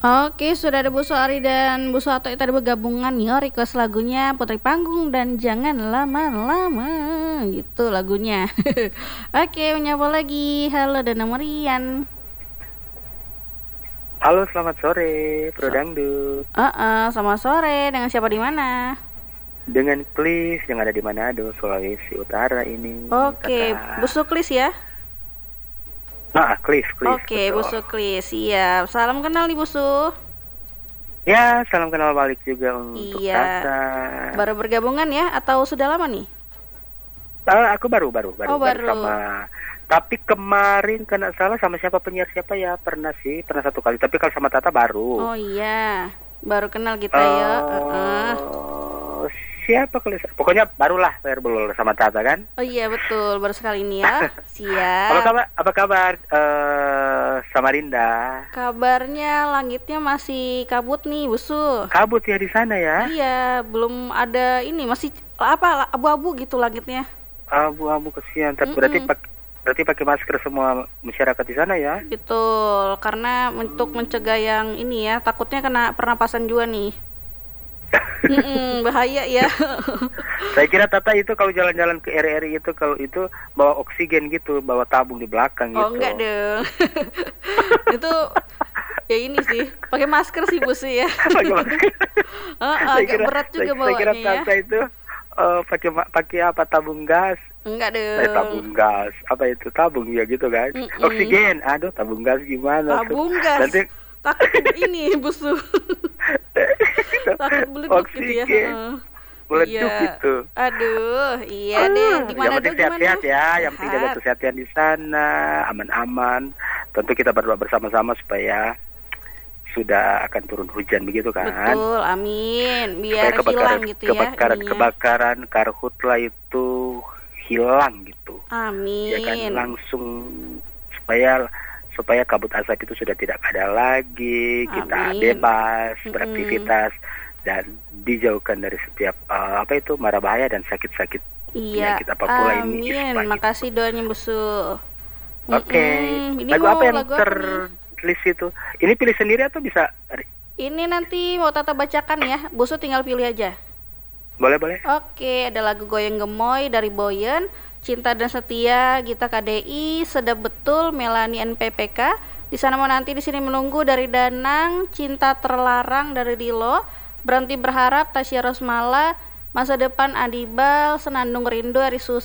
Oke, sudah ada Bu Suari dan Bu Suharto tadi bergabungan ya request lagunya Putri Panggung dan Jangan Lama-Lama gitu lagunya. Oke, menyapa lagi. Halo Dana Marian. Halo, selamat sore, Bro So, Dangdut. selamat sore. Dengan siapa di mana? Dengan Klis yang ada di Manado, Sulawesi Utara ini, Oke, Bu kakak. Suklis ya. Klis, Oke, Bu betul. Suklis. Siap. Salam kenal nih Bu Su. Ya, salam kenal balik juga untuk Iya. kakak. Baru bergabungan ya atau sudah lama nih? Aku baru Oh, baru. sama. Tapi kemarin kena salah sama siapa penyiar siapa ya? Pernah sih, pernah satu kali. Tapi kalau sama Tata baru. Oh iya. Baru kenal kita ya. eh Siapa Klis? Pokoknya barulah baru sama Tata kan? Oh iya betul, baru sekali ini ya. Apa Siap. kabar? Apa kabar? Samarinda. Kabarnya langitnya masih kabut nih, Busu. Kabut ya di sana ya. Iya, belum ada ini, masih apa abu-abu gitu langitnya. Abu-abu kesian. Mm-mm, Berarti pakai masker semua masyarakat di sana ya. betul, karena untuk mencegah yang ini ya, takutnya kena pernapasan juga nih. Bahaya ya. Saya kira Tata itu kalau jalan-jalan ke RRI itu kalau itu bawa oksigen gitu, bawa tabung di belakang Oh enggak gitu. dong. Itu ya ini sih, pakai masker sih Busu ya. Pakai masker. Saya Agak kira berat juga saya kira bawanya ya. Tata itu pakai apa tabung gas. Enggak dong. Tabung gas. Apa itu tabung ya gitu kan. Mm-mm. Oksigen. Aduh, tabung gas gimana tuh. Tabung gas. Nanti Takut ini busu. Takut beleduk gitu ya. oksigen Iya. meleduk gitu. Aduh, iya deh. Di Yang mana penting dong gimana? sehat-sehat ya, yang penting jaga Sehat. kesehatan di sana, aman-aman. Tentu kita berdoa bersama-sama supaya sudah akan turun hujan begitu kan. Betul, amin. Supaya Biar hilang gitu ya ininya. kebakaran karhutla itu hilang gitu. Ya kan Amin. langsung supaya supaya kabut asap itu sudah tidak ada lagi, kita Amin. bebas Mm-mm. beraktivitas dan dijauhkan dari setiap apa itu mara bahaya dan sakit-sakit Iya, penyakit apa pula ini amin. ispa gitu. Makasih doanya busu. Oke, Ini lagu apa mau yang lagu apa nih? terlist itu? Ini pilih sendiri atau bisa? Ini nanti mau Tata bacakan ya. Busu tinggal pilih aja. Boleh boleh. Oke, ada lagu Goyang Gemoy dari Boyen, Cinta dan Setia, Gita KDI, Sedap Betul, Melani NPPK. Di sana mau nanti di sini menunggu dari Danang, Cinta Terlarang dari Dilo, Berhenti Berharap Tasya Rosmala, Masa Depan Adibal, Senandung Rindu dari